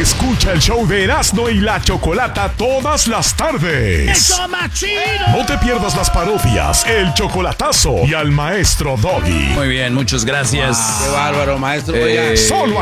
Escucha el show de Erasmo y la Chocolata todas las tardes. ¡Eso más chido! No te pierdas las parodias, el chocolatazo y al maestro Doggy. Muy bien, muchas gracias. Qué bárbaro, maestro. Solo